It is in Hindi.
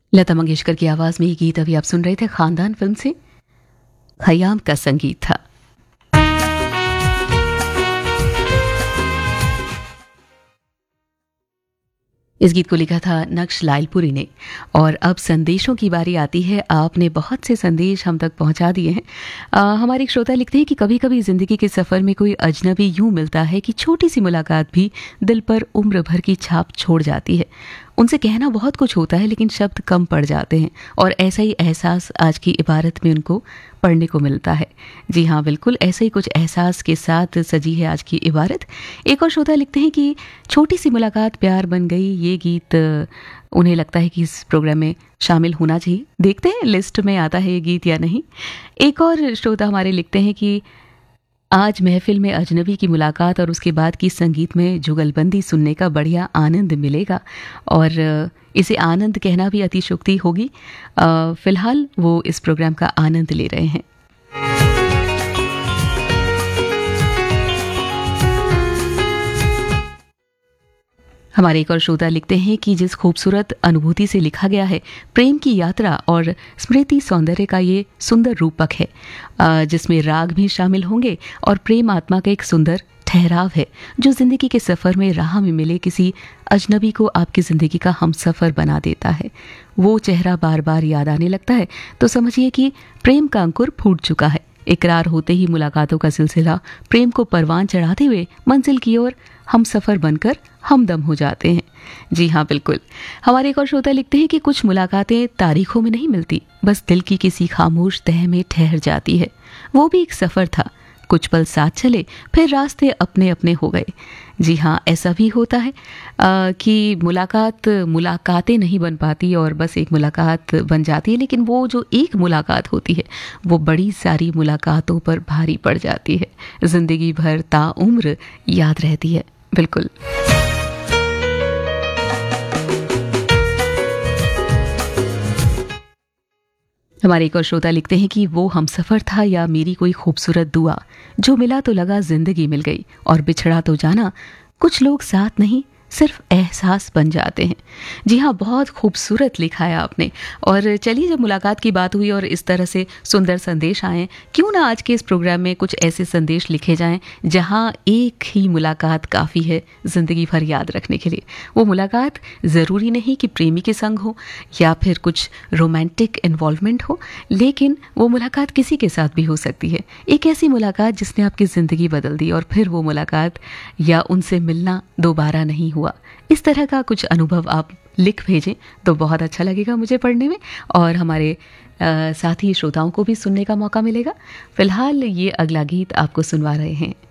लता मंगेशकर की आवाज में ये गीत अभी आप सुन रहे थे खानदान फिल्म से। खयाम का संगीत था। इस गीत को लिखा था नक्श लालपुरी ने। और अब संदेशों की बारी आती है। आपने बहुत से संदेश हम तक पहुंचा दिए हैं। हमारे एक श्रोता लिखते हैं कि कभी कभी जिंदगी के सफर में कोई अजनबी यूं मिलता है कि छोटी सी मुलाकात भी दिल पर उम्र भर की छाप छोड़ जाती है। उनसे कहना बहुत कुछ होता है लेकिन शब्द कम पड़ जाते हैं, और ऐसा ही एहसास आज की इबारत में उनको पढ़ने को मिलता है। जी हाँ, बिल्कुल ऐसे ही कुछ एहसास के साथ सजी है आज की इबारत। एक और श्रोता लिखते हैं कि छोटी सी मुलाकात प्यार बन गई। ये गीत उन्हें लगता है कि इस प्रोग्राम में शामिल होना चाहिए। देखते हैं लिस्ट में आता है ये गीत या नहीं। एक और श्रोता हमारे लिखते हैं कि आज महफिल में अजनबी की मुलाकात और उसके बाद की संगीत में जुगलबंदी सुनने का बढ़िया आनंद मिलेगा, और इसे आनंद कहना भी अतिशयोक्ति होगी। फिलहाल वो इस प्रोग्राम का आनंद ले रहे हैं। हमारे एक और श्रोता लिखते हैं कि जिस खूबसूरत अनुभूति से लिखा गया है, प्रेम की यात्रा और स्मृति सौंदर्य का ये सुंदर रूपक है, जिसमें राग भी शामिल होंगे और प्रेम आत्मा का एक सुंदर ठहराव है, जो जिंदगी के सफर में राह में मिले किसी अजनबी को आपकी जिंदगी का हम सफर बना देता है। वो चेहरा बार बार याद आने लगता है तो समझिए कि प्रेम का अंकुर फूट चुका है। इकरार होते ही मुलाकातों का सिलसिला प्रेम को परवान चढ़ाते हुए मंजिल की ओर हम सफर बनकर हमदम हो जाते हैं। जी हाँ, बिल्कुल। हमारे एक और श्रोता लिखते हैं कि कुछ मुलाकातें तारीखों में नहीं मिलती, बस दिल की किसी खामोश तह में ठहर जाती है। वो भी एक सफर था, कुछ पल साथ चले फिर रास्ते अपने अपने हो गए। जी हाँ, ऐसा भी होता है कि मुलाकातें नहीं बन पाती और बस एक मुलाकात बन जाती है, लेकिन वो जो एक मुलाकात होती है वो बड़ी सारी मुलाकातों पर भारी पड़ जाती है, जिंदगी भर ताउम्र याद रहती है। बिल्कुल। हमारे एक और श्रोता लिखते हैं कि वो हमसफर था या मेरी कोई खूबसूरत दुआ, जो मिला तो लगा जिंदगी मिल गई और बिछड़ा तो जाना, कुछ लोग साथ नहीं सिर्फ एहसास बन जाते हैं। जी हाँ, बहुत खूबसूरत लिखा है आपने। और चलिए, जब मुलाकात की बात हुई और इस तरह से सुंदर संदेश आए, क्यों ना आज के इस प्रोग्राम में कुछ ऐसे संदेश लिखे जाएं जहाँ एक ही मुलाकात काफ़ी है ज़िंदगी भर याद रखने के लिए। वो मुलाकात ज़रूरी नहीं कि प्रेमी के संग हो या फिर कुछ रोमांटिक इन्वॉल्वमेंट हो, लेकिन वो मुलाकात किसी के साथ भी हो सकती है। एक ऐसी मुलाकात जिसने आपकी ज़िंदगी बदल दी और फिर वो मुलाकात या उनसे मिलना दोबारा नहीं हुआ। इस तरह का कुछ अनुभव आप लिख भेजें तो बहुत अच्छा लगेगा मुझे पढ़ने में, और हमारे साथी श्रोताओं को भी सुनने का मौका मिलेगा। फिलहाल ये अगला गीत आपको सुनवा रहे हैं